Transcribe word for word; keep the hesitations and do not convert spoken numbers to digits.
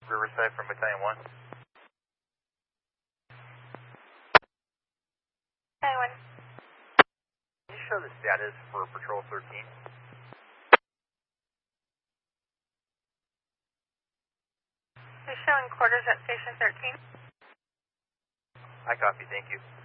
Riverside from Battalion one. Battalion one. Can you show the status for Patrol thirteen? You're showing quarters at Station thirteen. I copy, thank you.